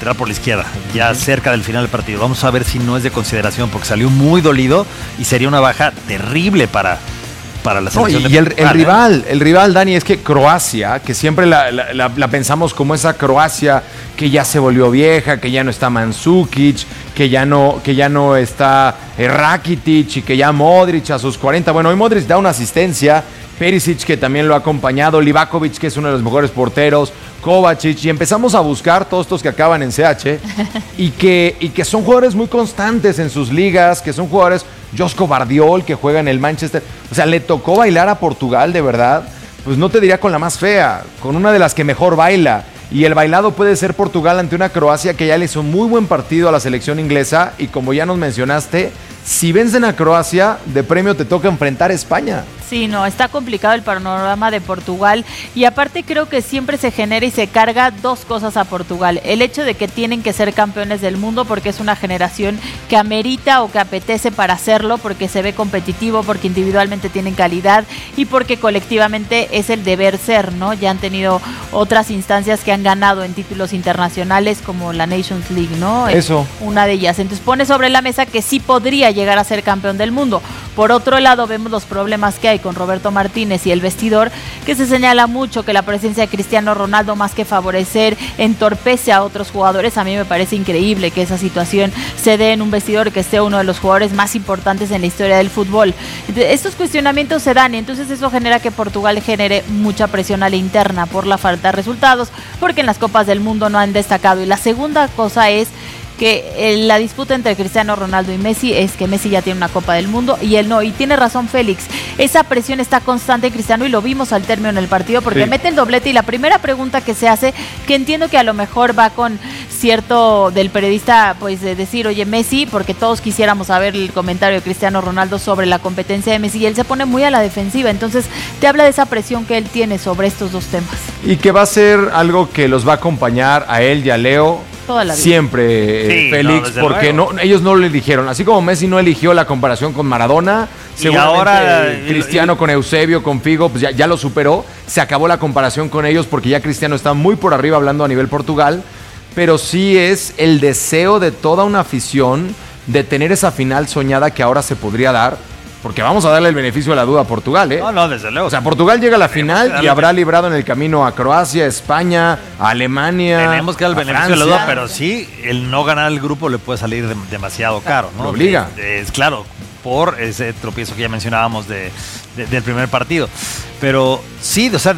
lateral por la izquierda, ya cerca del final del partido. Vamos a ver si no es de consideración, porque salió muy dolido y sería una baja terrible para la selección. Y el rival, Dani, es que Croacia, que siempre la pensamos como esa Croacia que ya se volvió vieja, que ya no está Mandžukić, que ya no está Rakitic y que ya Modric a sus 40. Bueno, hoy Modric da una asistencia, Perisic, que también lo ha acompañado, Livakovic, que es uno de los mejores porteros, Kovacic, y empezamos a buscar todos estos que acaban en CH y que son jugadores muy constantes en sus ligas, que son jugadores, Josko Vardiol, que juega en el Manchester. O sea, le tocó bailar a Portugal, de verdad, pues no te diría con la más fea, con una de las que mejor baila. Y el bailado puede ser Portugal ante una Croacia que ya le hizo muy buen partido a la selección inglesa, y como ya nos mencionaste, si vencen a Croacia, de premio te toca enfrentar a España. Sí, no, está complicado el panorama de Portugal, y aparte creo que siempre se genera y se carga dos cosas a Portugal: el hecho de que tienen que ser campeones del mundo porque es una generación que amerita o que apetece para hacerlo, porque se ve competitivo, porque individualmente tienen calidad y porque colectivamente es el deber ser, ¿no? Ya han tenido otras instancias que han ganado en títulos internacionales como la Nations League, ¿no? Eso. Una de ellas. Entonces pone sobre la mesa que sí podría llegar a ser campeón del mundo. Por otro lado, vemos los problemas que hay con Roberto Martínez y el vestidor, que se señala mucho que la presencia de Cristiano Ronaldo, más que favorecer, entorpece a otros jugadores. A mí me parece increíble que esa situación se dé en un vestidor que esté uno de los jugadores más importantes en la historia del fútbol. Estos cuestionamientos se dan, y entonces eso genera que Portugal genere mucha presión a la interna por la falta de resultados, porque en las Copas del Mundo no han destacado. Y la segunda cosa es que la disputa entre Cristiano Ronaldo y Messi es que Messi ya tiene una Copa del Mundo y él no, y tiene razón Félix, esa presión está constante en Cristiano, y lo vimos al término del partido porque mete el doblete, y la primera pregunta que se hace, que entiendo que a lo mejor va con cierto del periodista, pues de decir, oye, Messi, porque todos quisiéramos saber el comentario de Cristiano Ronaldo sobre la competencia de Messi, y él se pone muy a la defensiva, entonces te habla de esa presión que él tiene sobre estos dos temas. Y que va a ser algo que los va a acompañar a él y a Leo toda la vida. Siempre, sí, Félix, no, porque ellos no lo eligieron. Así como Messi no eligió la comparación con Maradona, seguramente ahora Cristiano con Eusebio, con Figo, pues ya lo superó. Se acabó la comparación con ellos porque ya Cristiano está muy por arriba hablando a nivel Portugal. Pero sí es el deseo de toda una afición de tener esa final soñada que ahora se podría dar. Porque vamos a darle el beneficio de la duda a Portugal, ¿eh? No, desde luego. O sea, Portugal llega a la final y habrá librado en el camino a Croacia, a España, a Alemania. Tenemos que dar el beneficio de la duda, pero sí, el no ganar el grupo le puede salir demasiado caro, ¿no? Lo obliga. Es claro, por ese tropiezo que ya mencionábamos del primer partido. Pero sí, o sea,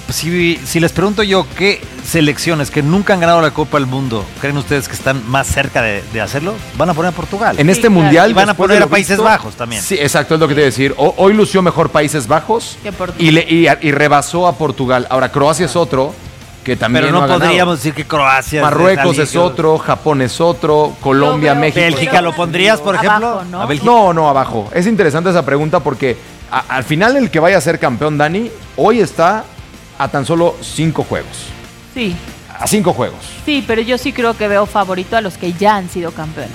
si les pregunto yo qué selecciones que nunca han ganado la Copa del Mundo creen ustedes que están más cerca de hacerlo, van a poner a Portugal. En este mundial. Y van a poner a Países Bajos también. Sí, exacto, es lo que te iba a decir. Hoy lució mejor Países Bajos y rebasó a Portugal. Ahora, Croacia es otro que también. Pero no podríamos decir que Croacia. Marruecos es otro, Japón es otro, Colombia, México. ¿Bélgica lo pondrías, por ejemplo? Abajo, ¿no? ¿A Bélgica? No, abajo. Es interesante esa pregunta porque al final el que vaya a ser campeón, Dani, hoy está a tan solo 5 juegos. Sí. A 5 juegos. Sí, pero yo sí creo que veo favorito a los que ya han sido campeones.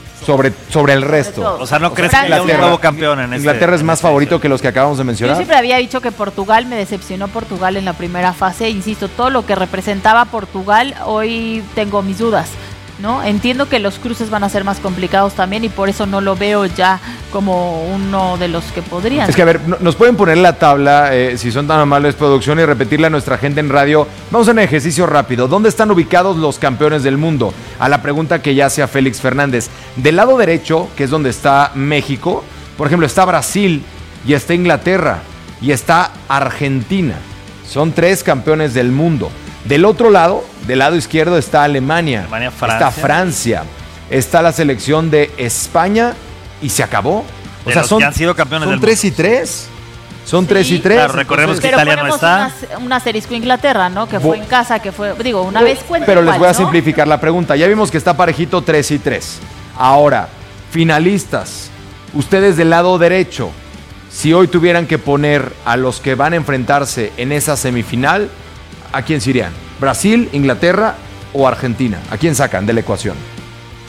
Sobre el resto. O sea, ¿no crees que haya un nuevo campeón en Inglaterra es más favorito que los que acabamos de mencionar? Yo siempre había dicho que Portugal, me decepcionó Portugal en la primera fase. Insisto, todo lo que representaba Portugal, hoy tengo mis dudas, ¿no? Entiendo que los cruces van a ser más complicados también, y por eso no lo veo ya como uno de los que podrían. Es que, a ver, nos pueden poner la tabla, si son tan amables, producción, y repetirle a nuestra gente en radio. Vamos a un ejercicio rápido. ¿Dónde están ubicados los campeones del mundo? A la pregunta que ya hacía Félix Fernández. Del lado derecho, que es donde está México, por ejemplo, está Brasil, y está Inglaterra, y está Argentina. Son 3 campeones del mundo. Del otro lado, del lado izquierdo, está Alemania, Francia. Está Francia, está la selección de España, y se acabó. O sea, que han sido campeones del mundo. 3 y 3. Son 3 y 3. Claro, recordemos que Italia no está. Un asterisco Inglaterra, ¿no? Que fue en casa, que fue, digo, una vez cuenta. Pero les voy a ¿no? simplificar la pregunta. Ya vimos que está parejito 3 y 3. Ahora, finalistas, ustedes del lado derecho, si hoy tuvieran que poner a los que van a enfrentarse en esa semifinal, ¿a quién se irían? ¿Brasil, Inglaterra o Argentina? ¿A quién sacan de la ecuación?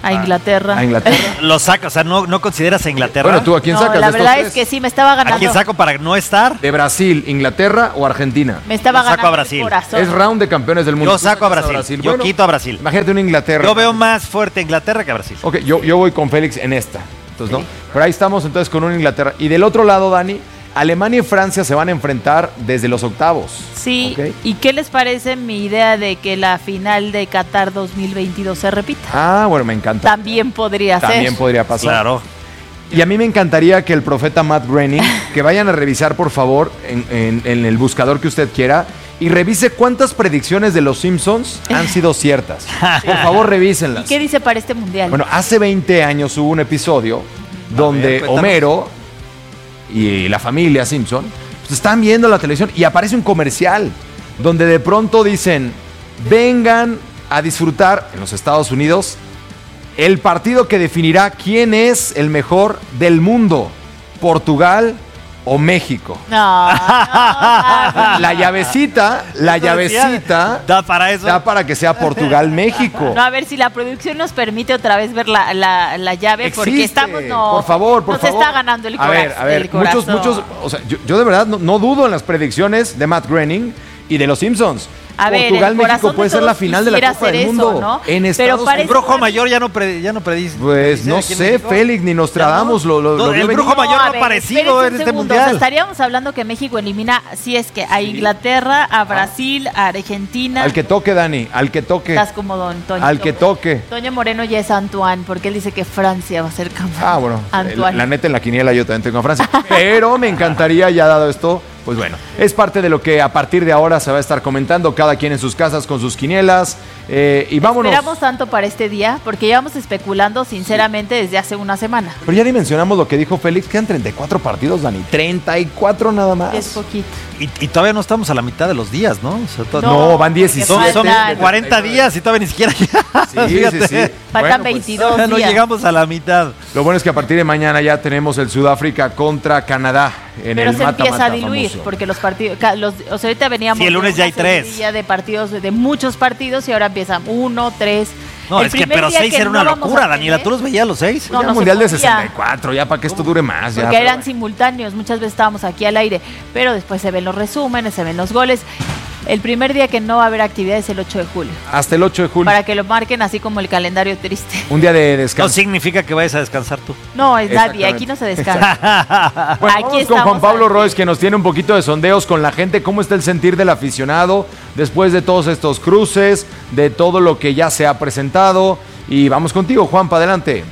A Inglaterra. A Inglaterra. Lo saca, o sea, no consideras a Inglaterra. Bueno, ¿tú a quién No, sacas? la de estos verdad tres? es que sí, me estaba ganando. ¿A quién saco para no estar? ¿De Brasil, Inglaterra o Argentina? Me estaba Yo saco ganando a Brasil. el corazón. Es round de campeones del mundo. Yo Tú saco a sacas Brasil. Yo quito a Brasil. Imagínate una Inglaterra. Yo veo más fuerte a Inglaterra que a Brasil. Ok, yo voy con Félix en esta. Entonces, Sí. ¿no? Pero ahí estamos entonces con una Inglaterra. Y del otro lado, Dani, Alemania y Francia se van a enfrentar desde los octavos. Sí, Ok. ¿y qué les parece mi idea de que la final de Qatar 2022 se repita? Ah, bueno, me encanta. También podría También ser. podría pasar. Claro. Y a mí me encantaría que el profeta Matt Groening, que vayan a revisar, por favor, en el buscador que usted quiera, y revise cuántas predicciones de los Simpsons han sido ciertas. Por favor, ¿Y revísenlas. qué dice para este mundial? Bueno, hace 20 años hubo un episodio donde cuéntanos. Homero y la familia Simpson pues, están viendo la televisión y aparece un comercial donde de pronto dicen, vengan a disfrutar en los Estados Unidos el partido que definirá quién es el mejor del mundo, Portugal o México. No, La llavecita Da para eso. da para que sea Portugal-México. no, a ver si la producción nos permite otra vez ver la llave, porque Existe. estamos, Por favor. nos está ganando el corazón. A ver, muchos, o sea, yo de verdad no dudo en las predicciones de Matt Groening y de los Simpsons. A ver, el Portugal-México corazón puede de ser la todos final de la quisiera Copa del hacer Mundo. eso, ¿no? En Pero Estados parece- El Unidos. brujo mayor ya no predice. Pues no aquí en sé, México. Félix, ni Nostradamus lo No, vio el venir. brujo mayor a no ha ver, aparecido espérense en un este segundo. O sea, mundial. estaríamos hablando que México elimina, si es que a Inglaterra, a Brasil, a Argentina. Al que toque, Dani, al que toque. Estás como don Toño. Al que toque. Toño Moreno ya es Antoine, porque él dice que Francia va a ser campeón. Ah, bueno, Antoine. la neta en la quiniela yo también tengo a Francia. Pero me encantaría, ya dado esto, pues bueno, es parte de lo que a partir de ahora se va a estar comentando, cada quien en sus casas con sus quinielas. Y vámonos. Esperamos tanto para este día, porque llevamos especulando sinceramente desde hace una semana. Pero ya dimensionamos lo que dijo Félix, quedan 34 partidos, Dani. 34 nada más. Es poquito. Y todavía no estamos a la mitad de los días, ¿no? O sea, No, van porque 17. son faltan- 40 días y todavía ni siquiera. Sí, Fíjate. sí, sí. Faltan Bueno, pues, 22 No días. llegamos a la mitad. lo bueno es que a partir de mañana ya tenemos el Sudáfrica contra Canadá en Pero el se empieza mata-mata a diluir, famoso. porque los partidos, o sea, ahorita veníamos Sí, el lunes de ya una hay 3. seguidilla de partidos, de muchos partidos, y ahora empiezan 1, 3. No, El es que primer pero día 6 que era no una vamos locura, a Daniela. tener- ¿Tú los veías los 6? No, Ya no mundial se de podía. 64, ya para que esto dure más. Ya, Porque pero eran bueno. simultáneos, muchas veces estábamos aquí al aire, pero después se ven los resúmenes, se ven los goles. El primer día que no va a haber actividad es el 8 de julio, Hasta el 8 de julio. para que lo marquen así como el calendario triste. Un día de No descanso. significa que vayas a descansar tú. No, es nadie, Exactamente. aquí no se descansa. Bueno, Aquí vamos con estamos Juan Pablo al- Royce, que nos tiene un poquito de sondeos con la gente. ¿Cómo está el sentir del aficionado después de todos estos cruces, de todo lo que ya se ha presentado? Y vamos contigo, Juanpa, adelante.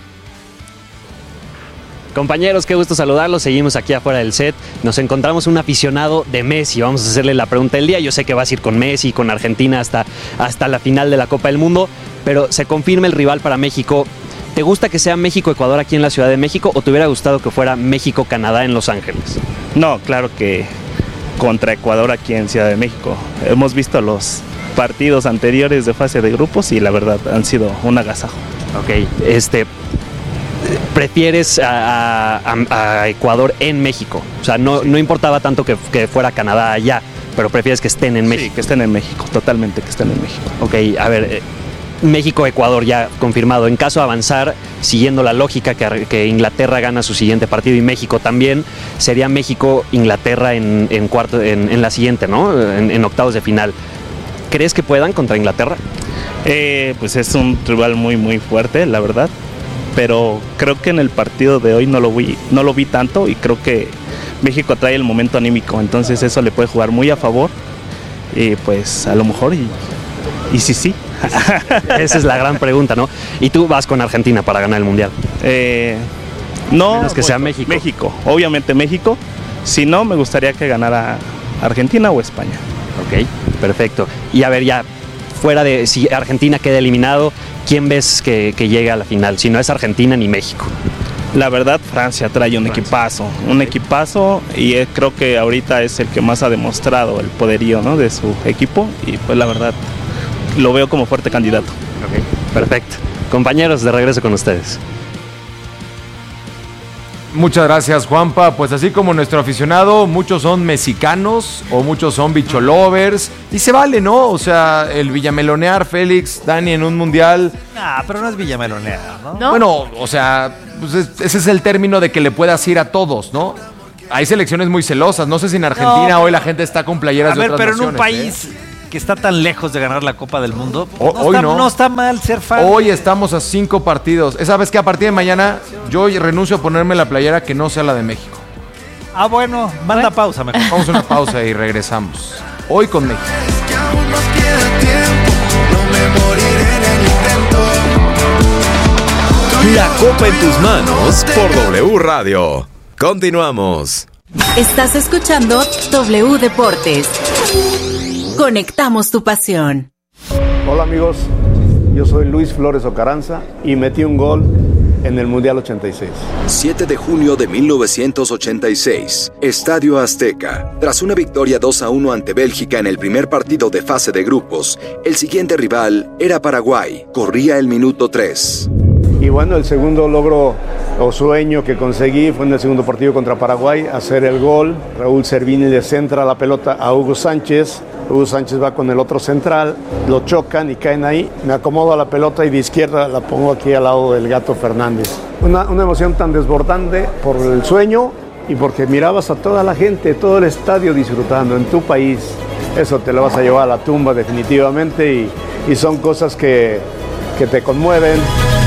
Compañeros, qué gusto saludarlos. Seguimos aquí afuera del set. Nos encontramos un aficionado de Messi. Vamos a hacerle la pregunta del día. Yo sé que vas a ir con Messi, con Argentina hasta la final de la Copa del Mundo, pero se confirma el rival para México. ¿Te gusta que sea México-Ecuador aquí en la Ciudad de México o te hubiera gustado que fuera México-Canadá en Los Ángeles? No, claro que contra Ecuador aquí en Ciudad de México. Hemos visto los partidos anteriores de fase de grupos y la verdad han sido un agasajo. Ok, prefieres a Ecuador en México. O sea, no importaba tanto que fuera Canadá allá, pero prefieres que estén en México. Sí, que estén en México, totalmente que estén en México. Ok, a ver, México-Ecuador ya confirmado. En caso de avanzar, siguiendo la lógica que Inglaterra gana su siguiente partido y México también, sería México-Inglaterra en la siguiente, ¿no? En octavos de final. ¿Crees que puedan contra Inglaterra? Pues es un rival muy muy fuerte, la verdad. Pero creo que en el partido de hoy no lo vi tanto y creo que México trae el momento anímico, entonces eso le puede jugar muy a favor. Y pues a lo mejor y sí. Esa es la gran pregunta, ¿no? Y tú vas con Argentina para ganar el Mundial. No, Menos que voy sea con México. México, obviamente México. Si no, me gustaría que ganara Argentina o España. Ok, perfecto. Y a ver, ya fuera de si Argentina queda eliminado, ¿quién ves que llegue a la final? Si no es Argentina ni México. La verdad, Francia trae un equipazo y creo que ahorita es el que más ha demostrado el poderío, ¿no?, de su equipo y pues la verdad lo veo como fuerte candidato. Ok, perfecto. Compañeros, de regreso con ustedes. Muchas gracias, Juanpa. Pues así como nuestro aficionado, muchos son mexicanos o muchos son bicholovers. Y se vale, ¿no? O sea, el villamelonear, Félix, Dani, en un mundial. Pero no es villamelonear, ¿no? Bueno, o sea, pues ese es el término de que le puedas ir a todos, ¿no? Hay selecciones muy celosas. No sé si en Argentina hoy la gente está con playeras de otras pero naciones, en un país que está tan lejos de ganar la Copa del Mundo, hoy no está mal ser fan. Hoy estamos a 5 partidos. ¿Sabes qué? A partir de mañana yo renuncio a ponerme la playera que no sea la de México. Bueno, manda pausa mejor. Vamos a una pausa y regresamos. Hoy con México. La Copa en tus manos por W Radio. Continuamos. Estás escuchando W Deportes. Conectamos tu pasión. Hola amigos, yo soy Luis Flores Ocaranza y metí un gol en el Mundial 86. 7 de junio de 1986, Estadio Azteca. Tras una victoria 2-1 ante Bélgica en el primer partido de fase de grupos, el siguiente rival era Paraguay. Corría el minuto 3. Y bueno, el segundo logro o sueño que conseguí fue en el segundo partido contra Paraguay, hacer el gol. Raúl Servini le centra la pelota a Hugo Sánchez. Hugo Sánchez va con el otro central, lo chocan y caen ahí. Me acomodo a la pelota y de izquierda la pongo aquí al lado del Gato Fernández. Una emoción tan desbordante por el sueño y porque mirabas a toda la gente, todo el estadio disfrutando en tu país. Eso te lo vas a llevar a la tumba definitivamente y son cosas que te conmueven.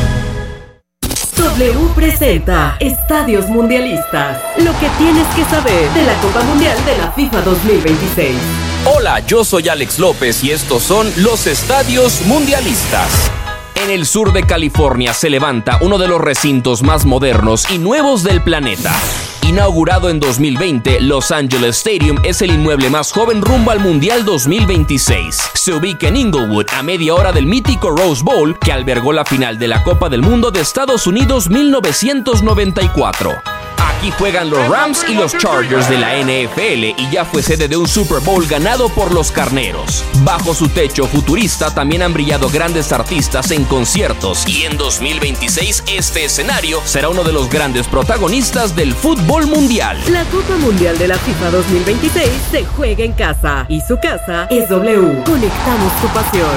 W presenta Estadios Mundialistas. Lo que tienes que saber de la Copa Mundial de la FIFA 2026. Hola, yo soy Alex López y estos son los Estadios Mundialistas. En el sur de California se levanta uno de los recintos más modernos y nuevos del planeta. Inaugurado en 2020, Los Angeles Stadium es el inmueble más joven rumbo al Mundial 2026. Se ubica en Inglewood, a media hora del mítico Rose Bowl, que albergó la final de la Copa del Mundo de Estados Unidos 1994. Aquí juegan los Rams y los Chargers de la NFL y ya fue sede de un Super Bowl ganado por los Carneros. Bajo su techo futurista también han brillado grandes artistas en conciertos y en 2026 este escenario será uno de los grandes protagonistas del fútbol mundial. La Copa Mundial de la FIFA 2026 se juega en casa y su casa es W. Conectamos tu pasión.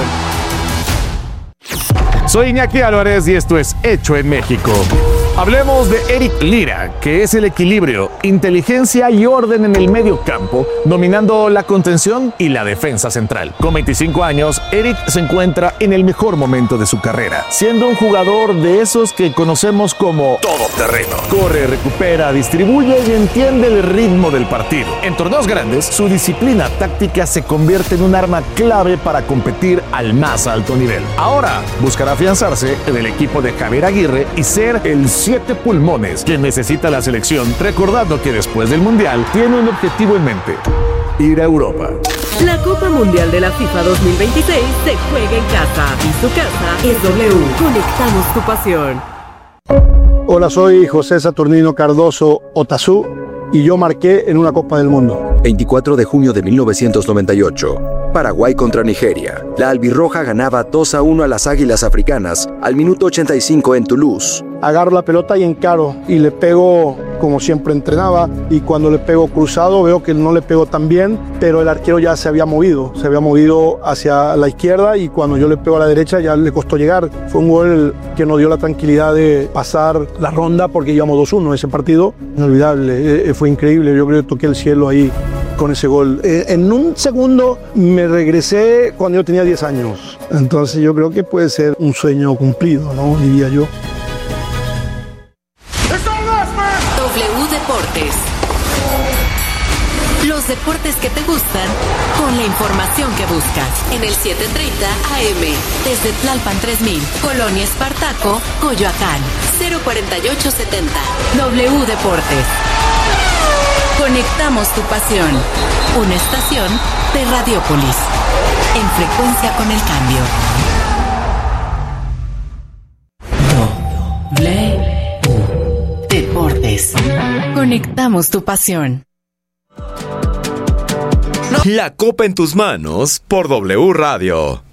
Soy Iñaki Álvarez y esto es Hecho en México. Hablemos de Eric Lira, que es el equilibrio, inteligencia y orden en el medio campo, dominando la contención y la defensa central. Con 25 años, Eric se encuentra en el mejor momento de su carrera, siendo un jugador de esos que conocemos como todoterreno. Corre, recupera, distribuye y entiende el ritmo del partido. En torneos grandes, su disciplina táctica se convierte en un arma clave para competir al más alto nivel. Ahora, buscará afianzarse en el equipo de Javier Aguirre y ser el 7 pulmones que necesita la selección, recordando que después del Mundial tiene un objetivo en mente: ir a Europa. La Copa Mundial de la FIFA 2026 se juega en casa y su casa es W. Conectamos tu pasión. Hola, soy José Saturnino Cardoso Otazú y yo marqué en una Copa del Mundo. 24 de junio de 1998. Paraguay contra Nigeria. La albirroja ganaba 2-1 a las Águilas Africanas al minuto 85 en Toulouse. Agarro la pelota y encaro y le pego como siempre entrenaba, y cuando le pego cruzado veo que no le pego tan bien, pero el arquero ya se había movido hacia la izquierda, y cuando yo le pego a la derecha ya le costó llegar. Fue un gol que nos dio la tranquilidad de pasar la ronda porque íbamos 2-1 ese partido. Inolvidable, fue increíble. Yo creo que toqué el cielo ahí con ese gol. En un segundo me regresé cuando yo tenía 10 años. Entonces yo creo que puede ser un sueño cumplido, ¿no? Diría yo. W Deportes. Los deportes que te gustan con la información que buscas. En el 730 AM. Desde Tlalpan 3000. Colonia Espartaco, Coyoacán. 04870. W Deportes. Conectamos tu pasión. Una estación de Radiopolis. En frecuencia con el cambio. W Deportes. Conectamos tu pasión. La Copa en tus manos por W Radio.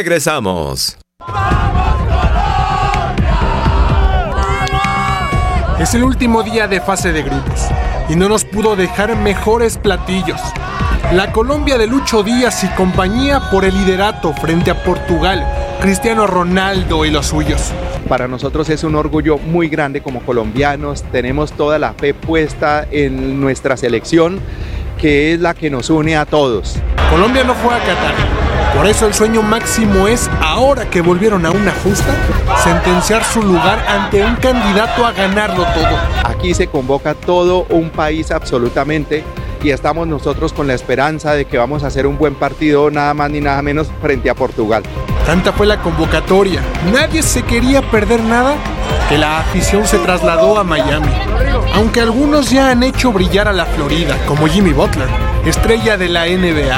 Regresamos. Es el último día de fase de grupos y no nos pudo dejar mejores platillos. La Colombia de Lucho Díaz y compañía por el liderato frente a Portugal, Cristiano Ronaldo y los suyos. Para nosotros es un orgullo muy grande como colombianos, tenemos toda la fe puesta en nuestra selección, que es la que nos une a todos. Colombia no fue a Qatar, por eso el sueño máximo es, ahora que volvieron a una justa, sentenciar su lugar ante un candidato a ganarlo todo. Aquí se convoca todo un país absolutamente, y estamos nosotros con la esperanza de que vamos a hacer un buen partido, nada más ni nada menos, frente a Portugal. Tanta fue la convocatoria, nadie se quería perder nada, que la afición se trasladó a Miami. Aunque algunos ya han hecho brillar a la Florida, como Jimmy Butler, estrella de la NBA.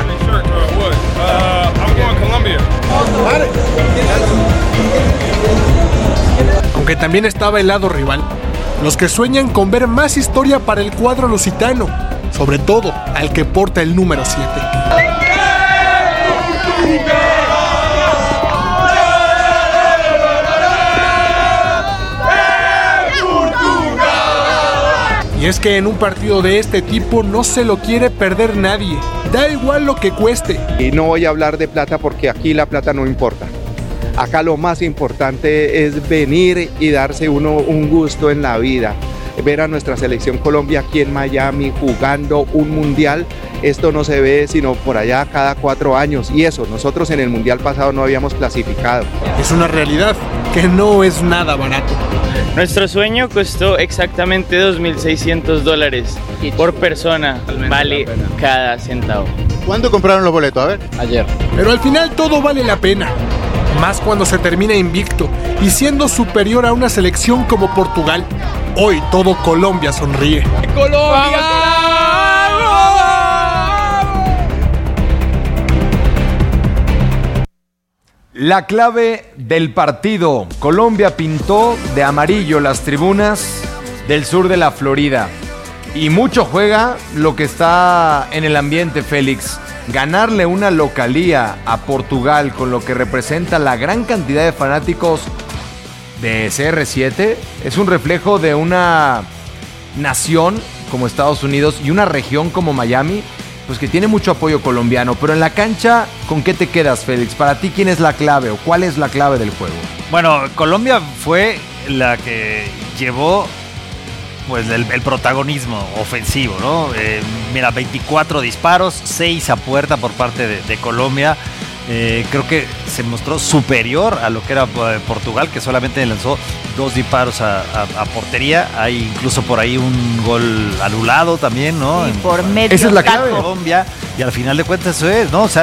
Aunque también estaba el lado rival, los que sueñan con ver más historia para el cuadro lusitano, sobre todo al que porta el número 7. Y es que en un partido de este tipo no se lo quiere perder nadie, da igual lo que cueste. Y no voy a hablar de plata porque aquí la plata no importa. Acá lo más importante es venir y darse uno un gusto en la vida. Ver a nuestra selección Colombia aquí en Miami jugando un mundial, esto no se ve sino por allá cada 4 años, y eso, nosotros en el mundial pasado no habíamos clasificado. Es una realidad que no es nada barato. Nuestro sueño costó exactamente $2,600 por persona, vale cada centavo. ¿Cuándo compraron los boletos? A ver. Ayer. Pero al final todo vale la pena, más cuando se termina invicto y siendo superior a una selección como Portugal. Hoy todo Colombia sonríe. ¡Colombia! La clave del partido. Colombia pintó de amarillo las tribunas del sur de la Florida. Y mucho juega lo que está en el ambiente, Félix. Ganarle una localía a Portugal con lo que representa la gran cantidad de fanáticos de CR7 es un reflejo de una nación como Estados Unidos y una región como Miami, pues que tiene mucho apoyo colombiano. Pero en la cancha, ¿con qué te quedas, Félix? Para ti, ¿quién es la clave o cuál es la clave del juego? Bueno, Colombia fue la que llevó pues el protagonismo ofensivo, ¿no? Mira, 24 disparos, 6 a puerta por parte de Colombia. Creo que se mostró superior a lo que era Portugal, que solamente lanzó 2 disparos a portería. Hay incluso por ahí un gol anulado también, ¿no? Sí, por medio. Esa es la clave. Colombia, y al final de cuentas eso es, ¿no? O sea,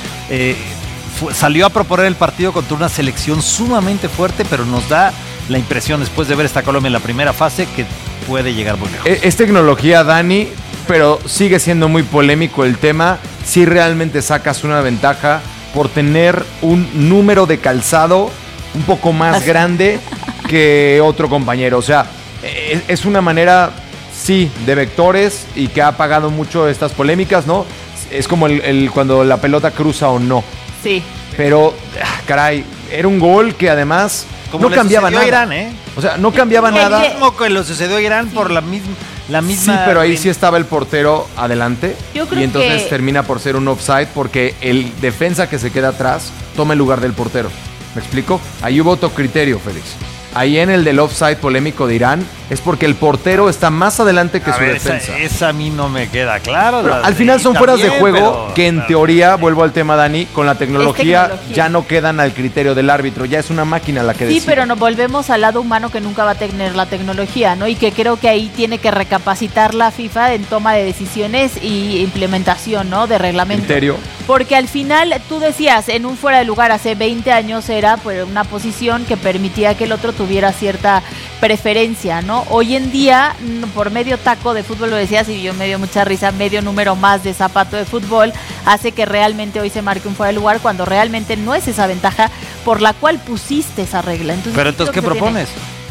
salió a proponer el partido contra una selección sumamente fuerte, pero nos da la impresión, después de ver esta Colombia en la primera fase, que puede llegar muy lejos. Es tecnología, Dani, pero sigue siendo muy polémico el tema. Si realmente sacas una ventaja por tener un número de calzado un poco más grande que otro compañero. O sea, es una manera, sí, de vectores y que ha apagado mucho estas polémicas, ¿no? Es como cuando la pelota cruza o no. Sí. Pero, caray, era un gol que además como no cambiaba nada. A Irán, ¿eh? O sea, no cambiaba nada. Como que lo sucedió a Irán por la misma. Sí, pero ahí sí estaba el portero adelante. Yo creo y entonces que termina por ser un offside porque el defensa que se queda atrás toma el lugar del portero. ¿Me explico? Ahí hubo otro criterio, Félix. Ahí en el del offside polémico de Irán es porque el portero está más adelante que su defensa. Esa a mí no me queda claro. Al final son fueras de juego que en teoría, vuelvo al tema, Dani, con la tecnología ya no quedan al criterio del árbitro. Ya es una máquina la que decide. Sí, pero nos volvemos al lado humano que nunca va a tener la tecnología, ¿no? Y que creo que ahí tiene que recapacitar la FIFA en toma de decisiones y implementación, ¿no? De reglamento. Criterio. Porque al final, tú decías, en un fuera de lugar hace 20 años era pues una posición que permitía que el otro tuviera cierta preferencia, ¿no? Hoy en día, por medio taco de fútbol, lo decías y yo me dio mucha risa, medio número más de zapato de fútbol, hace que realmente hoy se marque un fuera de lugar cuando realmente no es esa ventaja por la cual pusiste esa regla. Pero entonces, ¿qué propones?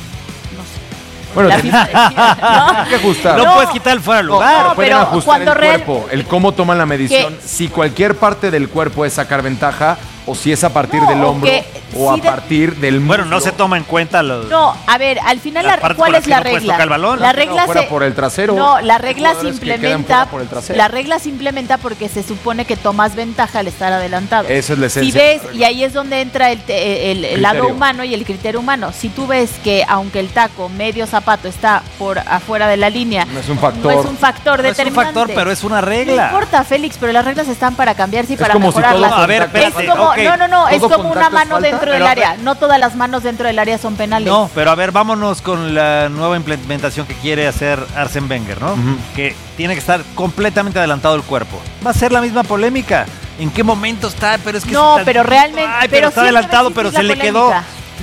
Bueno, la FIFA decía, ¿no? Hay que ajustar. No puedes quitar el fuera de lugar. No, pueden ajustar cuando el cuerpo, el cómo toman la medición. Si cualquier parte del cuerpo es sacar ventaja, o si es a partir del hombro o a partir del muslo. Bueno, no se toma en cuenta los... No, a ver, al final, ¿cuál es la regla? El balón. La regla fuera por el trasero. No, la regla se implementa porque se supone que tomas ventaja al estar adelantado. Esa es la esencia. Si ves, y ahí es donde entra el lado humano y el criterio humano. Si tú ves que aunque el taco medio zapato está por afuera de la línea, no es un factor determinante. Es un factor, pero es una regla. No importa, Félix, pero las reglas están para cambiarse y para mejorarlas. A ver, espérate, es como una mano dentro del área. No todas las manos dentro del área son penales. No, pero a ver, vámonos con la nueva implementación que quiere hacer Arsène Wenger, ¿no? Que tiene que estar completamente adelantado el cuerpo. Va a ser la misma polémica. ¿En qué momento está? Pero es que pero realmente. Pero está adelantado, pero se le quedó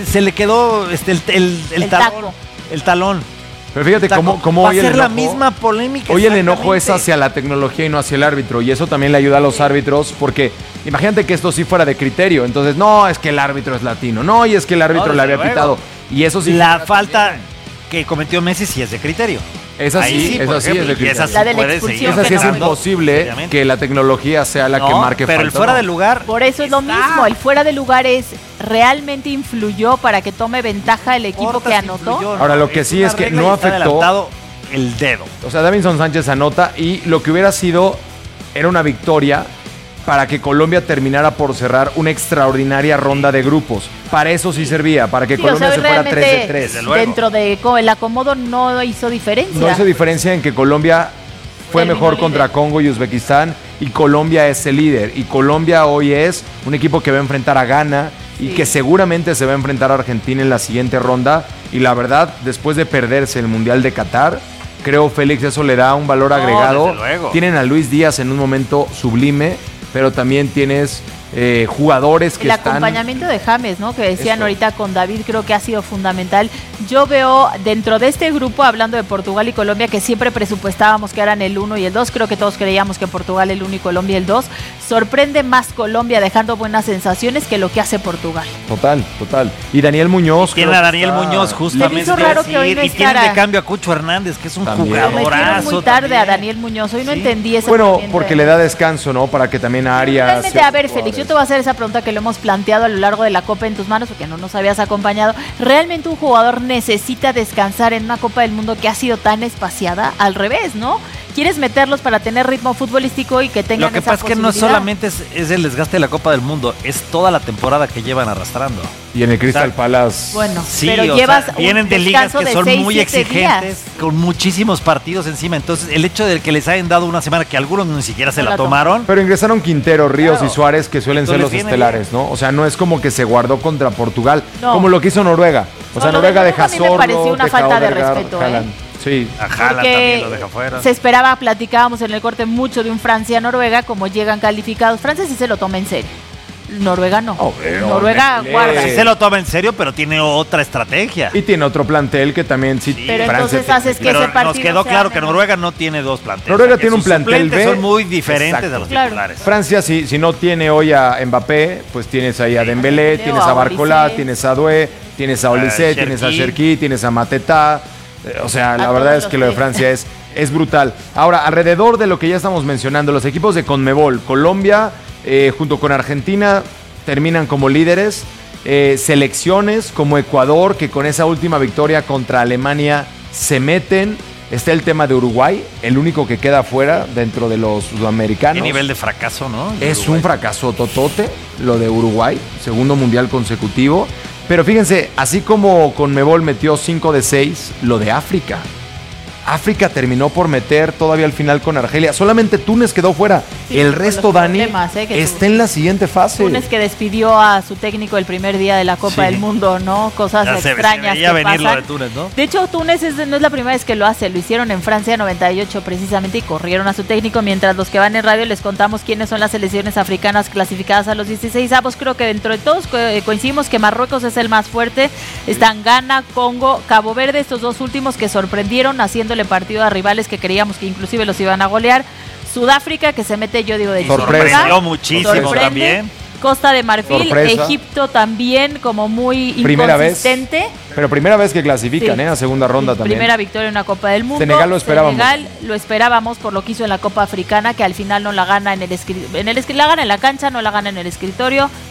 el talón. Pero fíjate cómo va hoy a ser la misma polémica. Hoy el enojo es hacia la tecnología y no hacia el árbitro, y eso también le ayuda a los árbitros, porque imagínate que esto sí fuera de criterio. Entonces, no, es que el árbitro es latino, no, y es que el árbitro le había pitado. Y eso sí. La falta que cometió Messi sí es de criterio. Esa sí es de criterio. La de la expulsión. Esa sí es imposible que la tecnología sea la que marque pero falta. el fuera de lugar. Por eso es lo mismo. El fuera de lugar realmente influyó para que tome ventaja el equipo que anotó. Ahora, lo que sí es que no afectó el dedo. O sea, Davinson Sánchez anota, y lo que hubiera sido era una victoria para que Colombia terminara por cerrar una extraordinaria ronda de grupos. Para eso sí servía, para que Colombia se fuera 3-3. Dentro del acomodo no hizo diferencia. No hizo diferencia en que Colombia fue mejor contra Congo y Uzbekistán, y Colombia es el líder. Y Colombia hoy es un equipo que va a enfrentar a Ghana y que seguramente se va a enfrentar a Argentina en la siguiente ronda. Y la verdad, después de perderse el Mundial de Qatar, creo, Félix, eso le da un valor agregado. Tienen a Luis Díaz en un momento sublime, pero también tienes jugadores que el acompañamiento de James, ¿no? Que decían ahorita con David, creo que ha sido fundamental. Yo veo dentro de este grupo, hablando de Portugal y Colombia, que siempre presupuestábamos que eran el 1 y el 2, creo que todos creíamos que Portugal el 1 y Colombia el 2. Sorprende más Colombia dejando buenas sensaciones que lo que hace Portugal. Total. Y Daniel Muñoz. Tiene a Daniel Muñoz justamente. Me hizo raro que hoy no y tiene de cambio a Cucho Hernández, que es un jugadorazo. Muy tarde a Daniel Muñoz, hoy no entendí ese movimiento. Porque le da descanso, ¿no? Para que también a Arias. Realmente, a ver, Félix, yo te voy a hacer esa pregunta que lo hemos planteado a lo largo de la Copa en tus manos, porque no nos habías acompañado. ¿Realmente un jugador necesita descansar en una Copa del Mundo que ha sido tan espaciada? Al revés, ¿no? Quieres meterlos para tener ritmo futbolístico y que tengan Lo que pasa es que no solamente es el desgaste de la Copa del Mundo, es toda la temporada que llevan arrastrando. Y en el Crystal Palace. Bueno, sí, pero llevas vienen de ligas que son 6, muy exigentes, con muchísimos partidos encima. Entonces, el hecho de que les hayan dado una semana que algunos ni siquiera se la tomaron. Pero ingresaron Quintero, Ríos y Suárez, que suelen ser los estelares, ¿no? O sea, no es como que se guardó contra Portugal, como lo que hizo Noruega. O sea, Noruega deja Sorlo, a mí me pareció una falta de respeto, Sí, a Haaland también lo deja fuera. Se esperaba, platicábamos en el corte mucho de un Francia-Noruega, como llegan calificados. Francia sí se lo toma en serio. Noruega no. Noruega guarda. Sí se lo toma en serio, pero tiene otra estrategia. Y tiene otro plantel que también sí. Pero entonces haces que ese partido nos quedó claro que Noruega no tiene dos planteles. Noruega tiene un plantel B. Son muy diferentes de los titulares. Francia, si no tiene hoy a Mbappé, pues tienes ahí a Dembélé, tienes a Barcola, tienes a Doué, tienes a Olise, tienes a Cherki, tienes a Mateta. O sea, la verdad es que lo de Francia es brutal. Ahora, alrededor de lo que ya estamos mencionando, los equipos de CONMEBOL, Colombia, junto con Argentina, terminan como líderes. Selecciones como Ecuador, que con esa última victoria contra Alemania se meten. Está el tema de Uruguay, el único que queda afuera dentro de los sudamericanos. Qué nivel de fracaso, ¿no? Es un fracaso totote lo de Uruguay, segundo mundial consecutivo. Pero fíjense, así como CONMEBOL metió 5 de 6, lo de África. África terminó por meter todavía al final con Argelia. Solamente Túnez quedó fuera. Sí, el resto, Dani, está en la siguiente fase. Túnez que despidió a su técnico el primer día de la Copa del Mundo, ¿no? Cosas extrañas que pasan. Lo de Túnez, ¿no? De hecho, Túnez no es la primera vez que lo hace. Lo hicieron en Francia 98 precisamente y corrieron a su técnico. Mientras los que van en radio les contamos quiénes son las selecciones africanas clasificadas a los 16avos. Creo que dentro de todos coincidimos que Marruecos es el más fuerte. Están Ghana, Congo, Cabo Verde, estos dos últimos que sorprendieron haciéndole partido a rivales que creíamos que inclusive los iban a golear. Sudáfrica, que se mete, yo digo, de sorprendió muchísimo también. Costa de Marfil, Egipto también como muy inconsistente. Pero primera vez que clasifican, a segunda ronda también. Primera victoria en una Copa del Mundo. Senegal lo esperábamos. Senegal lo esperábamos por lo que hizo en la Copa Africana, que al final no la gana la gana en la cancha, no la gana en el escritorio.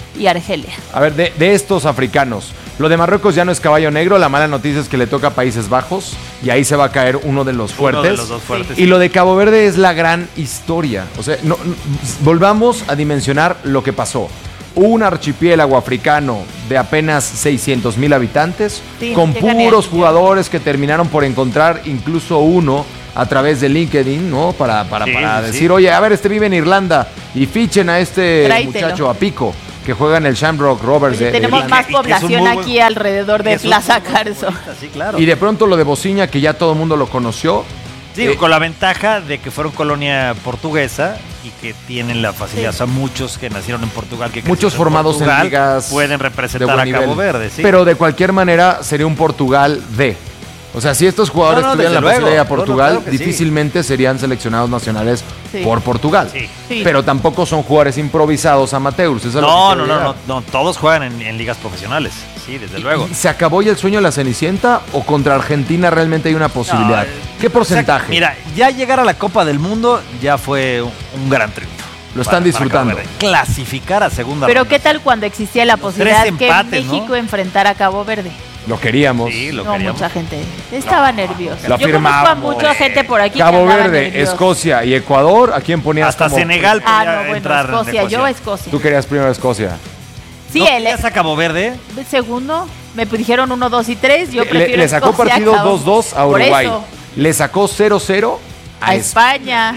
y Argelia. A ver, de estos africanos, lo de Marruecos ya no es caballo negro, la mala noticia es que le toca a Países Bajos y ahí se va a caer uno de los fuertes. Uno de los dos fuertes. Y lo de Cabo Verde es la gran historia. O sea, volvamos a dimensionar lo que pasó. Un archipiélago africano de apenas 600,000 habitantes, Sí, con llegan puros ahí. jugadores que terminaron por encontrar incluso uno a través de LinkedIn, ¿no? Para Sí, decir, sí. oye, a ver, este vive en Irlanda y fichen a este Tráetelo. muchacho, a Pico, que juega en el Shamrock Rovers Oye, de tenemos Irlanda. más población aquí alrededor de Plaza Carso. Sí, claro. Y de pronto lo de Bociña, que ya todo el mundo lo conoció. Sí, con la ventaja de que fueron colonia portuguesa y que tienen la facilidad. Sí. O sea, muchos que nacieron en Portugal, que Muchos crecieron formados en Portugal, ligas pueden de representar buen a Cabo nivel. Verde, sí. Pero de cualquier manera sería un Portugal D. O sea, si estos jugadores No, no, tuvieran la desde luego. posibilidad de No, no, Portugal, claro que sí. difícilmente serían seleccionados nacionales Sí. por Portugal. Sí. Sí. Pero tampoco son jugadores improvisados amateurs. Eso es a lo que No, quiero no, llegar. no, todos juegan en ligas profesionales, sí, desde luego. ¿Y ¿Se acabó ya el sueño de la Cenicienta o contra Argentina realmente hay una posibilidad? No, ¿Qué porcentaje? O sea, mira, ya llegar a la Copa del Mundo ya fue un gran triunfo. Lo están disfrutando. Cabo Verde. Clasificar a segunda Pero ronda. ¿qué tal cuando existía la posibilidad que empates, ¿no? México enfrentara a Cabo Verde? Lo queríamos. Sí, lo No, queríamos. mucha gente estaba nerviosa. Lo Yo conozco a afirmamos. mucha gente por aquí Cabo que andaba Verde, nerviosa. Escocia y Ecuador, ¿a quién ponías Hasta como- Senegal podía No, bueno, entrar en Escocia, yo ecuación. Escocia. Tú querías primero Escocia. Sí, ¿No el querías a Cabo Verde? segundo, me dijeron 1, 2 y 3, yo prefiero Le sacó Escocia, partido Cabo. 2-2 a Por Uruguay. eso, Le sacó 0-0 a España.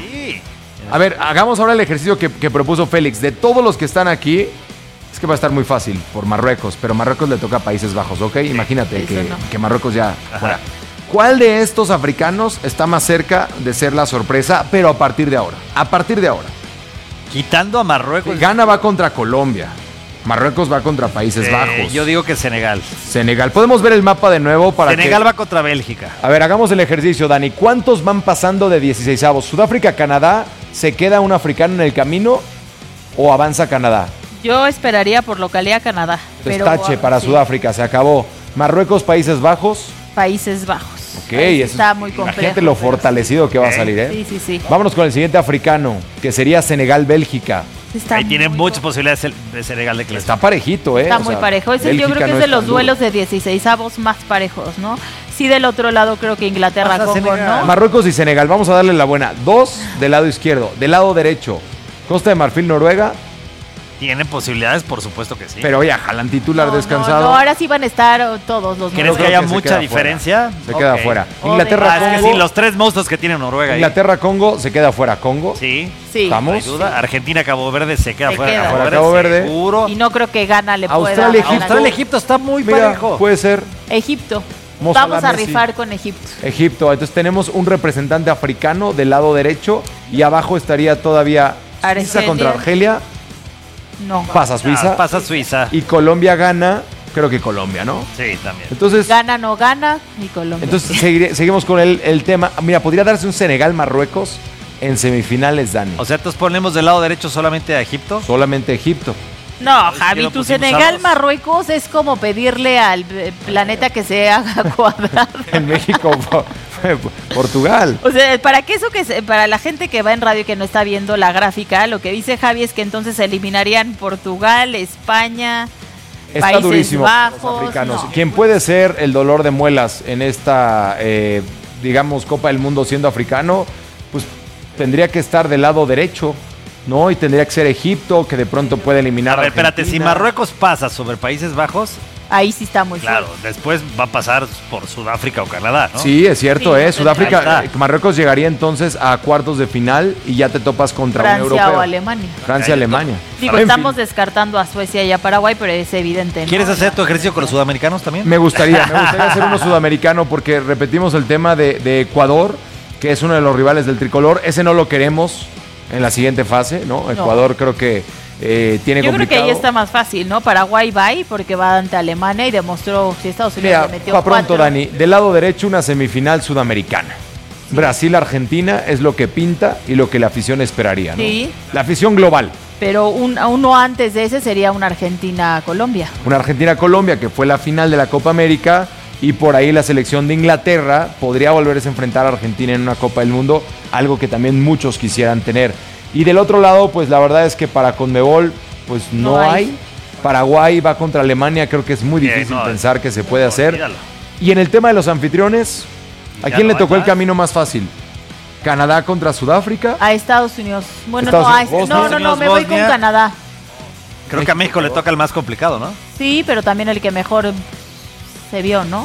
A ver, hagamos ahora el ejercicio que propuso Félix. De todos los que están aquí, es que va a estar muy fácil por Marruecos, pero Marruecos le toca a Países Bajos, ¿ok? Imagínate eso que, no. que Marruecos ya fuera. ¿Cuál de estos africanos está más cerca de ser la sorpresa, pero a partir de ahora? A partir de ahora. Quitando a Marruecos. Ghana va contra Colombia. Marruecos va contra Países Bajos. Yo digo que Senegal. Senegal. Podemos ver el mapa de nuevo para Senegal que... va contra Bélgica. A ver, hagamos el ejercicio, Dani. ¿Cuántos van pasando de 16avos? ¿Sudáfrica, Canadá? ¿Se queda un africano en el camino o avanza Canadá? Yo esperaría por localidad Canadá. Pero, Destache para sí, Sudáfrica, se acabó. Marruecos, Países Bajos. Países Bajos. Ok, Ahí eso está muy complejo. Imagínate lo fortalecido que va a salir, ¿eh? Sí, sí, sí. Vámonos con el siguiente africano, que sería Senegal-Bélgica. Está Ahí tiene muy muchas posibilidades de Senegal de clasificar. Está parejito, ¿eh? Está O muy sea, parejo. Yo Bélgica creo que no es de tan los duro. duelos de 16avos más parejos, ¿no? Sí, del otro lado creo que Inglaterra, Pasa Congo, Senegal. ¿no? Marruecos y Senegal, vamos a darle la buena. 2 del lado izquierdo, del lado derecho. Costa de Marfil, Noruega, Tiene posibilidades, por supuesto que sí. pero oye, Jalan titular descansado. No, ahora sí van a estar todos los ¿Crees Yo que creo haya que se mucha queda diferencia? Se queda Ok. fuera. O Inglaterra, Ah, es que Congo. sí, los tres monstruos que tiene Noruega ahí. Inglaterra-Congo se queda fuera. Congo. Sí. Sí. No hay ¿Estamos? duda. Argentina, Cabo Verde se queda Se fuera. queda. Fuera Cabo Verde. Seguro. Y no creo que Ghana le pueda. Australia, Egipto. Australia, Egipto está muy Mira, parejo. puede ser. Egipto. Mo Vamos Salah, a Messi. rifar con Egipto. Egipto. Entonces tenemos un representante africano del lado derecho y abajo estaría todavía Suiza Argelia. contra Argelia. No. Pasa Suiza. Ah, pasa Suiza. Y Colombia gana. Creo que Colombia, ¿no? Sí, también. Entonces, Gana, no gana. Y Colombia. entonces seguimos con el tema. Mira, podría darse un Senegal-Marruecos en semifinales, Dani. O sea, entonces ponemos del lado derecho solamente a Egipto. Solamente Egipto. No, Javi, lo tu pusimos Senegal, a dos. Marruecos es como pedirle al planeta que se haga cuadrado. En México, Portugal. O sea, para que eso para la gente que va en radio y que no está viendo la gráfica, lo que dice Javi es que entonces se eliminarían Portugal, España, Está Países durísimo Bajos. los africanos. no. ¿Quién puede ser el dolor de muelas en esta, digamos, Copa del Mundo siendo africano? Pues tendría que estar del lado derecho, ¿no? Y tendría que ser Egipto, que de pronto puede eliminar A ver, espérate, si Argentina. Marruecos pasa sobre Países Bajos, Ahí sí está muy claro, fuerte. después va a pasar por Sudáfrica o Canadá, ¿no? Sí, es cierto, Sí, Sudáfrica, ahí está. Marruecos llegaría entonces a cuartos de final y ya te topas contra un Francia europeo. o Alemania. Francia, Alemania. Digo, En estamos fin, descartando a Suecia y a Paraguay, pero es evidente, ¿no? ¿Quieres hacer tu ejercicio con los sudamericanos también? me gustaría hacer uno sudamericano porque repetimos el tema de Ecuador, que es uno de los rivales del tricolor. Ese no lo queremos en la siguiente fase, ¿no? Ecuador creo que tiene Yo creo complicado. que ahí está más fácil, ¿no? Paraguay va ahí porque va ante Alemania y demostró si Estados Unidos Mira, le metió para pronto, 4. Dani, del lado derecho una semifinal sudamericana. Brasil-Argentina es lo que pinta y lo que la afición esperaría, ¿no? Sí. La afición global. Pero uno antes de ese sería una Argentina-Colombia. Una Argentina-Colombia que fue la final de la Copa América y por ahí la selección de Inglaterra podría volverse a enfrentar a Argentina en una Copa del Mundo, algo que también muchos quisieran tener. Y del otro lado, pues la verdad es que para Conmebol, pues no hay. Paraguay va contra Alemania, creo que es muy difícil pensar que se puede hacer. Olvídalo. Y en el tema de los anfitriones, ¿a quién le tocó el camino más fácil? ¿Canadá contra Sudáfrica? A Estados Unidos. Bueno, Estados no, me voy con Canadá. Creo que a México le toca el más complicado, ¿no? Sí, pero también el que mejor se vio, ¿no?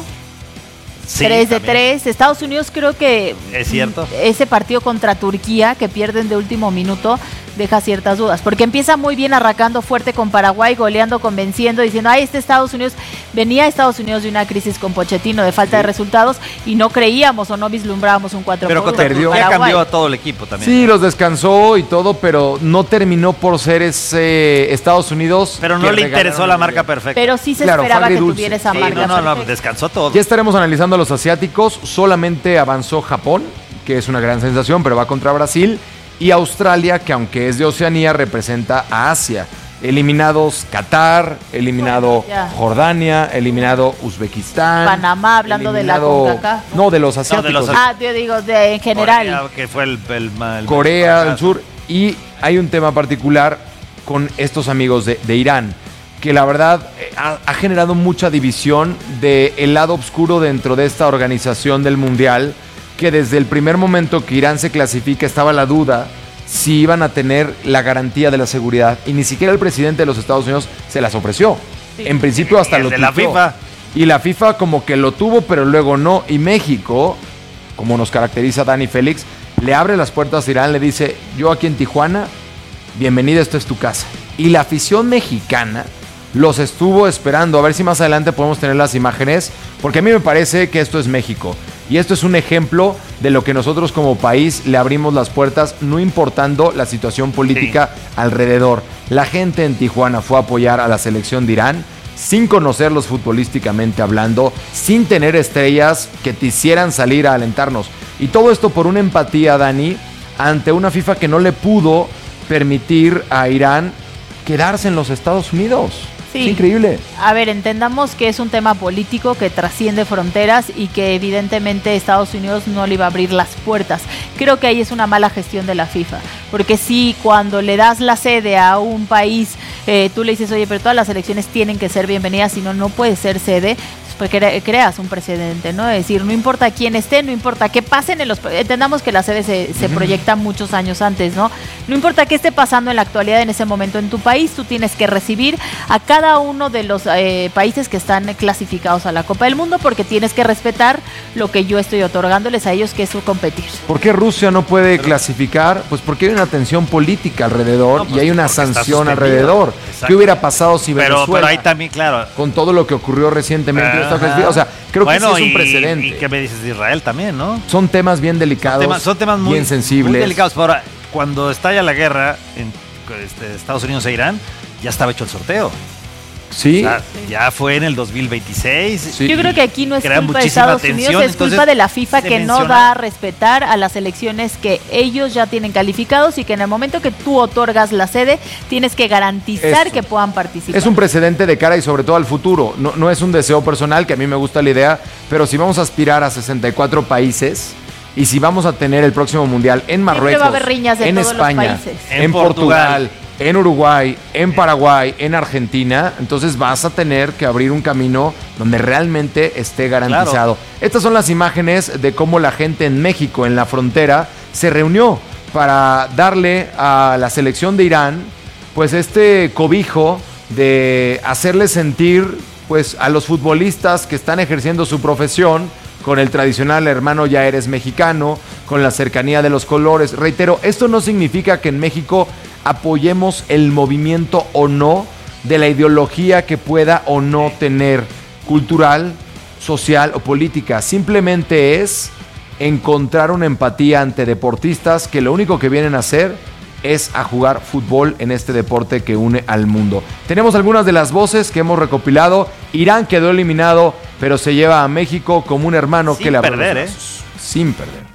Sí, 3 de también. 3. Estados Unidos creo que Es cierto. ese partido contra Turquía que pierden de último minuto deja ciertas dudas, porque empieza muy bien arrancando fuerte con Paraguay, goleando, convenciendo, diciendo, Estados Unidos, venía Estados Unidos de una crisis con Pochettino, de falta de resultados, y no creíamos o no vislumbrábamos un 4-1. Pero contra Turquía cambió a todo el equipo también. Sí, los descansó y todo, pero no terminó por ser ese Estados Unidos. Pero no le interesó la marca perfecta. Pero sí se esperaba que tuviera esa marca. No, descansó todo. Ya estaremos analizando a los asiáticos. Solamente avanzó Japón, que es una gran sensación, pero va contra Brasil. Y Australia, que aunque es de Oceanía, representa a Asia. Eliminados Qatar, eliminado Jordania, eliminado Uzbekistán. Panamá, hablando de la CONCACAF. No, de los asiáticos. Yo digo, en general. Corea, que fue el Corea del Sur. Y hay un tema particular con estos amigos de Irán, que la verdad ha generado mucha división del lado oscuro dentro de esta organización del Mundial, que desde el primer momento que Irán se clasifica estaba la duda si iban a tener la garantía de la seguridad, y ni siquiera el presidente de los Estados Unidos se las ofreció. Sí. En principio hasta lo tuvo. La FIFA. Y la FIFA como que lo tuvo, pero luego no. Y México, como nos caracteriza Dani Félix, le abre las puertas a Irán, le dice, yo aquí en Tijuana, bienvenida, esto es tu casa. Y la afición mexicana los estuvo esperando. A ver si más adelante podemos tener las imágenes, porque a mí me parece que esto es México. Y esto es un ejemplo de lo que nosotros como país le abrimos las puertas, no importando la situación política alrededor. La gente en Tijuana fue a apoyar a la selección de Irán, sin conocerlos futbolísticamente hablando, sin tener estrellas que te hicieran salir a alentarnos. Y todo esto por una empatía, Dani, ante una FIFA que no le pudo permitir a Irán quedarse en los Estados Unidos. Sí. Es increíble. A ver, entendamos que es un tema político que trasciende fronteras y que evidentemente Estados Unidos no le iba a abrir las puertas. Creo que ahí es una mala gestión de la FIFA, porque sí, cuando le das la sede a un país, tú le dices, oye, pero todas las elecciones tienen que ser bienvenidas, si no, no puede ser sede. Pues creas un precedente, ¿no? Es decir, no importa quién esté, no importa qué pasen en los... Entendamos que la sede se proyecta muchos años antes, ¿no? No importa qué esté pasando en la actualidad en ese momento en tu país, tú tienes que recibir a cada uno de los países que están clasificados a la Copa del Mundo, porque tienes que respetar lo que yo estoy otorgándoles a ellos, que es su competir. ¿Por qué Rusia no puede clasificar? Pues porque hay una tensión política alrededor, y hay una sanción alrededor. Exacto. ¿Qué hubiera pasado si Venezuela, pero ahí también, claro, con todo lo que ocurrió recientemente, o sea, creo que ese es un precedente. ¿Y qué me dices de Israel también, no? Son temas bien delicados, son temas muy, bien sensibles. Muy delicados. Pero ahora, cuando estalla la guerra en Estados Unidos e Irán, ya estaba hecho el sorteo. Sí. O sea, ya fue en el 2026. Sí. Yo creo que aquí no es culpa de Estados Unidos, es culpa de la FIFA, que no da a respetar a las selecciones que ellos ya tienen calificados, y que en el momento que tú otorgas la sede tienes que garantizar que puedan participar. Es un precedente de cara y sobre todo al futuro. No es un deseo personal, que a mí me gusta la idea, pero si vamos a aspirar a 64 países y si vamos a tener el próximo mundial en Marruecos, va a haber riñas de en todos España, los países, en Portugal, en Uruguay, en Paraguay, en Argentina, entonces vas a tener que abrir un camino donde realmente esté garantizado. Claro. Estas son las imágenes de cómo la gente en México, en la frontera, se reunió para darle a la selección de Irán, pues este cobijo de hacerle sentir, pues, a los futbolistas que están ejerciendo su profesión con el tradicional hermano ya eres mexicano, con la cercanía de los colores. Reitero, esto no significa que en México apoyemos el movimiento o no de la ideología que pueda o no tener, cultural, social o política. Simplemente es encontrar una empatía ante deportistas que lo único que vienen a hacer es a jugar fútbol en este deporte que une al mundo. Tenemos algunas de las voces que hemos recopilado. Irán quedó eliminado, pero se lleva a México como un hermano sin que le abrió perder, los brazos. Sin perder.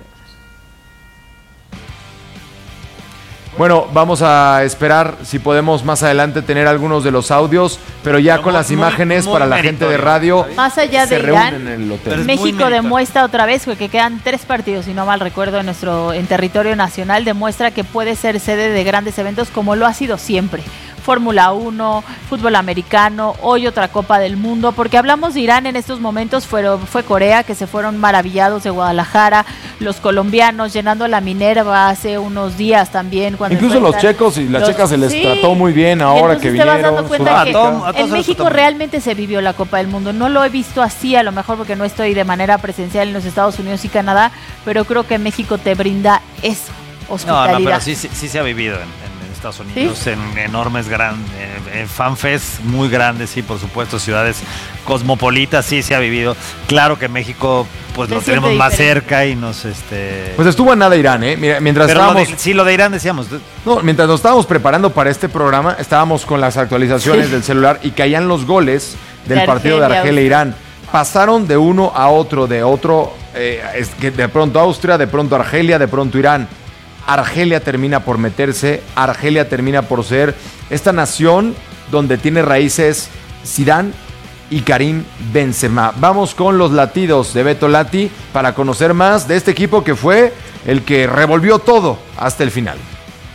Bueno, vamos a esperar si podemos más adelante tener algunos de los audios, pero ya con las imágenes para la gente de radio. Más allá de Irán, en el hotel. México demuestra otra vez que quedan 3 partidos, si no mal recuerdo, en territorio nacional. Demuestra que puede ser sede de grandes eventos, como lo ha sido siempre. Fórmula 1, fútbol americano, hoy otra Copa del Mundo, porque hablamos de Irán en estos momentos, fue Corea, que se fueron maravillados de Guadalajara, los colombianos llenando la Minerva hace unos días también. Incluso los checos y las checas se les trató muy bien ahora que vinieron. Te vas dando cuenta que en México realmente se vivió la Copa del Mundo. No lo he visto así, a lo mejor porque no estoy de manera presencial en los Estados Unidos y Canadá, pero creo que México te brinda eso, hospitalidad. No, pero sí se ha vivido en Estados Unidos, ¿sí? En enormes fanfests muy grandes, sí, por supuesto, ciudades cosmopolitas, sí se ha vivido. Claro que México, pues lo tenemos más cerca y nos Pues estuvo a nada Irán, Mira, mientras pero estábamos... lo de Irán decíamos. No, mientras nos estábamos preparando para este programa, estábamos con las actualizaciones del celular y caían los goles del partido de Argelia-Irán. Pasaron de uno a otro, de pronto Austria, de pronto Argelia, de pronto Irán. Argelia termina por meterse, Argelia termina por ser esta nación donde tiene raíces Zidane y Karim Benzema. Vamos con los latidos de Beto Lati para conocer más de este equipo que fue el que revolvió todo hasta el final.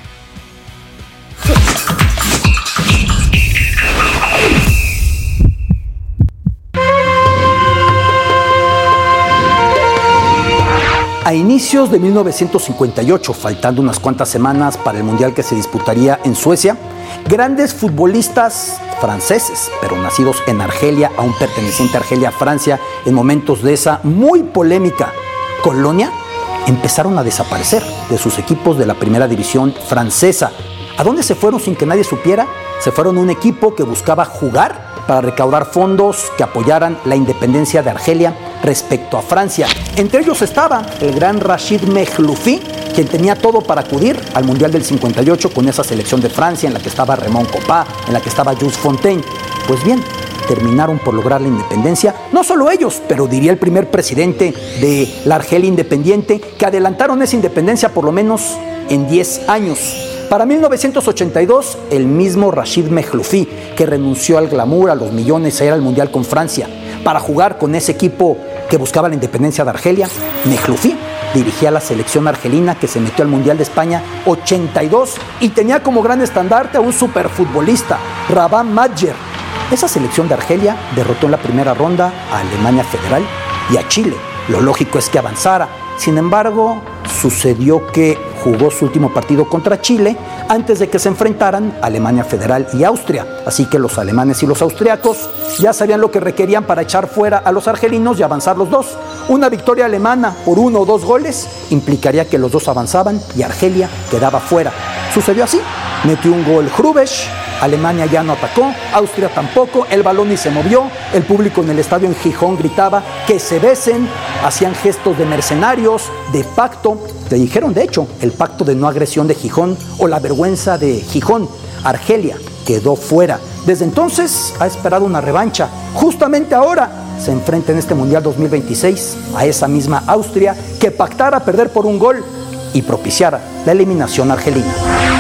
A inicios de 1958, faltando unas cuantas semanas para el Mundial que se disputaría en Suecia, grandes futbolistas franceses, pero nacidos en Argelia, aún perteneciente a Argelia, Francia, en momentos de esa muy polémica colonia, empezaron a desaparecer de sus equipos de la primera división francesa. ¿A dónde se fueron sin que nadie supiera? Se fueron a un equipo que buscaba jugar para recaudar fondos que apoyaran la independencia de Argelia respecto a Francia. Entre ellos estaba el gran Rachid Mehloufi, quien tenía todo para acudir al Mundial del 58 con esa selección de Francia en la que estaba Raymond Kopa, en la que estaba Jules Fontaine. Pues bien, terminaron por lograr la independencia, no solo ellos, pero diría el primer presidente de la Argelia independiente, que adelantaron esa independencia por lo menos en 10 años. Para 1982, el mismo Rachid Mehloufi, que renunció al glamour, a los millones, a ir al Mundial con Francia, para jugar con ese equipo que buscaba la independencia de Argelia, Mehloufi dirigía la selección argelina que se metió al Mundial de España 82 y tenía como gran estandarte a un superfutbolista, Rabah Madjer. Esa selección de Argelia derrotó en la primera ronda a Alemania Federal y a Chile. Lo lógico es que avanzara. Sin embargo, sucedió que jugó su último partido contra Chile antes de que se enfrentaran Alemania Federal y Austria. Así que los alemanes y los austriacos ya sabían lo que requerían para echar fuera a los argelinos y avanzar los dos. Una victoria alemana por 1 o 2 goles implicaría que los dos avanzaban y Argelia quedaba fuera. Sucedió así. Metió un gol Hrubesch, Alemania ya no atacó, Austria tampoco, el balón ni se movió, el público en el estadio en Gijón gritaba que se besen, hacían gestos de mercenarios, de pacto. Le dijeron, de hecho, el pacto de no agresión de Gijón o la vergüenza de Gijón. Argelia quedó fuera. Desde entonces ha esperado una revancha. Justamente ahora se enfrenta en este Mundial 2026 a esa misma Austria que pactara perder por un gol y propiciara la eliminación argelina.